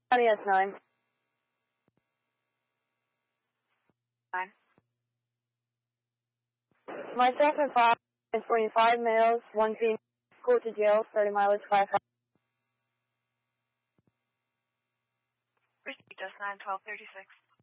County S9. 9. Myself and 5 transporting 5 males, 1 female, school to jail, starting mileage 5. Received S9 1236.